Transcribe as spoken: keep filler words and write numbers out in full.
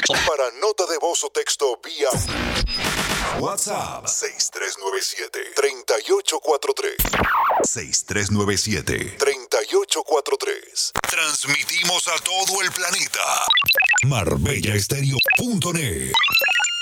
Para nota de voz o texto vía WhatsApp seis tres nueve siete, tres ocho cuatro tres. seis tres nueve siete, tres ocho cuatro tres. Transmitimos a todo el planeta. Marbella Estéreo punto net.